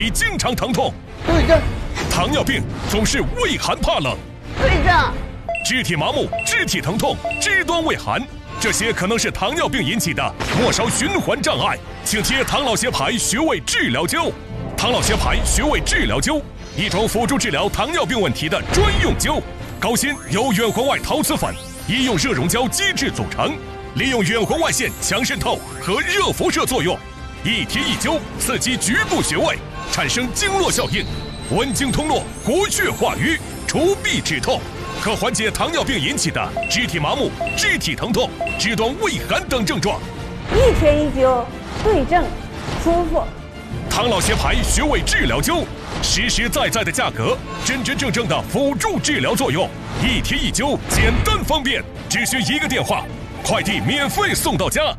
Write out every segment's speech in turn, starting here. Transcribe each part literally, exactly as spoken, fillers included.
经常疼痛。 对症。 糖尿病总是畏寒怕冷。 对症。 肢体麻木、肢体疼痛、肢端畏寒，这些可能是糖尿病引起的末梢循环障碍，请贴唐老协牌穴位治疗灸。唐老协牌穴位治疗灸，一种辅助治疗糖尿病问题的专用灸。高锌由远红外陶瓷粉、医用热熔胶基质组成，利用远红外线强渗透和热辐射作用，一贴一灸，刺激局部穴位，产生经络效应，温经通络、活血化瘀、除痹止痛，可缓解糖尿病引起的肢体麻木、肢体疼痛、肢端畏寒等症状。 一贴一灸，对症，舒服。 唐老协牌穴位治疗灸，实实在在的价格，真真正正的辅助治疗作用，一贴一灸，简单方便，只需一个电话，快递免费送到家。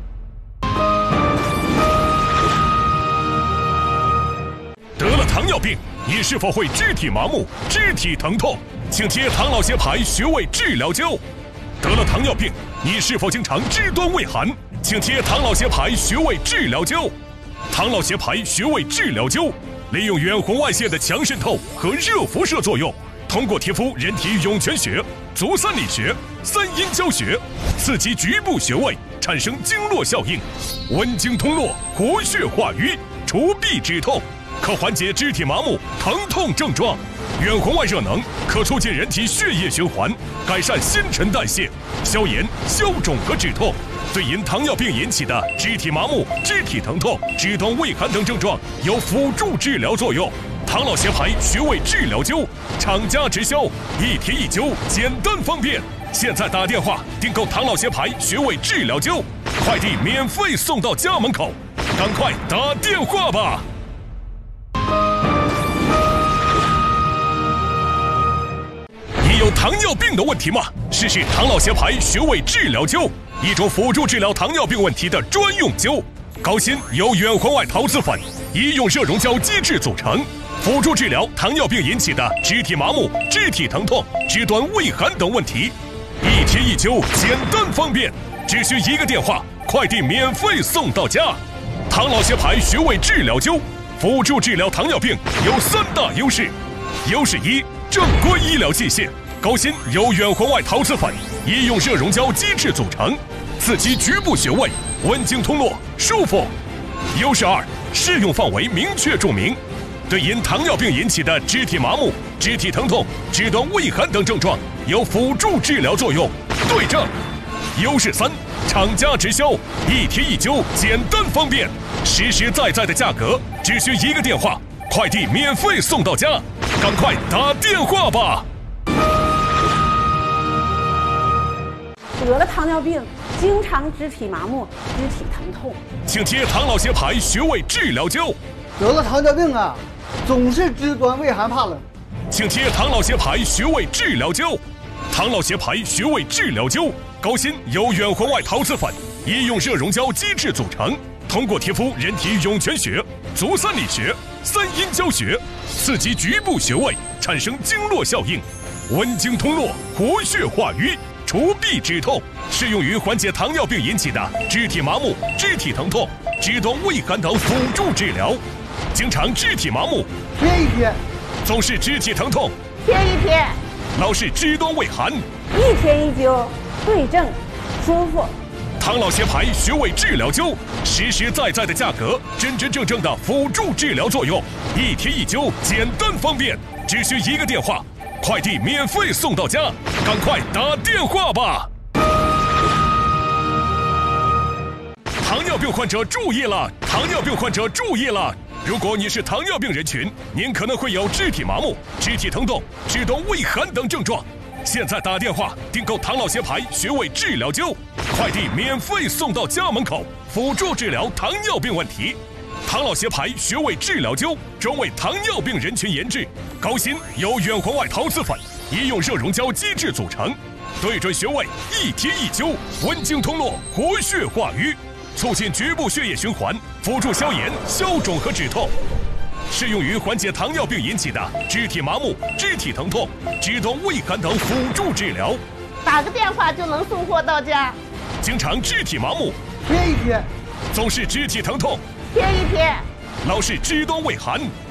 得了糖尿病，你是否会肢体麻木、肢体疼痛？请贴唐老协牌穴位治疗灸。得了糖尿病，你是否经常肢端畏寒？请贴唐老协牌穴位治疗灸。唐老协牌穴位治疗灸，利用远红外线的强渗透和热辐射作用，通过贴敷人体涌泉穴、足三里穴、三阴交穴，刺激局部穴位，产生经络效应，温经通络、活血化瘀、除痹止痛，可缓解肢体麻木、疼痛症状。远红外热能可促进人体血液循环，改善新陈代谢，消炎、消肿和止痛。对因糖尿病引起的肢体麻木、肢体疼痛、肢端畏寒等症状有辅助治疗作用。唐老协牌穴位治疗灸，厂家直销，一贴一灸，简单方便。现在打电话订购唐老协牌穴位治疗灸，快递免费送到家门口，赶快打电话吧！你有糖尿病的问题吗？试试唐老协牌穴位治疗灸，一种辅助治疗糖尿病问题的专用灸。高锌由远红外陶瓷粉、医用热熔胶基质组成，辅助治疗糖尿病引起的肢体麻木、肢体疼痛、肢端畏寒等问题。一贴一灸，简单方便，只需一个电话，快递免费送到家。唐老协牌穴位治疗灸，辅助治疗糖尿病有三大优势。优势一，正规医疗器械，高锌由远红外陶瓷粉、医用热熔胶基质组成，刺激局部穴位，温经通络，舒服。优势二，适用范围明确注明，对因糖尿病引起的肢体麻木、肢体疼痛、肢端畏寒等症状有辅助治疗作用，对症。优势三，厂家直销，一贴一灸，简单方便，实实在在的价格，只需一个电话，快递免费送到家，赶快打电话吧！ 得了糖尿病，经常肢体麻木、肢体疼痛， 请贴唐老协牌穴位治疗灸。 得了糖尿病啊，总是肢端畏寒怕冷， 请贴唐老协牌穴位治疗灸。唐老协牌穴位治疗灸，高锌由远红外陶瓷粉、医用热熔胶基质组成，通过贴敷人体涌泉穴、足三里穴、三阴交穴，刺激局部穴位，产生经络效应，温经通络、活血化瘀、除痹止痛，适用于缓解糖尿病引起的肢体麻木、肢体疼痛、肢端畏寒等辅助治疗。经常肢体麻木， 贴一贴； 总是肢体疼痛， 贴一贴； 老是肢端畏寒， 一贴一灸，对症，舒服。 唐老协牌穴位治疗灸，实实在在的价格，真真正正的辅助治疗作用，一贴一灸，简单方便，只需一个电话，快递免费送到家，赶快打电话吧！糖尿病患者注意了！糖尿病患者注意了！如果你是糖尿病人群，您可能会有肢体麻木、肢体疼痛、肢端畏寒等症状。现在打电话订购唐老协牌穴位治疗灸，快递免费送到家门口，辅助治疗糖尿病问题。唐老协牌穴位治疗灸专为糖尿病人群研制，高锌由远红外陶瓷粉、医用热熔胶基质组成，对准穴位一贴一灸，温经通络，活血化瘀，促进局部血液循环，辅助消炎、消肿和止痛。适用于缓解糖尿病引起的肢体麻木、肢体疼痛、肢端畏寒等辅助治疗。 打个电话就能送货到家。 经常肢体麻木， 贴一贴； 总是肢体疼痛， 贴一贴； 老是肢端畏寒，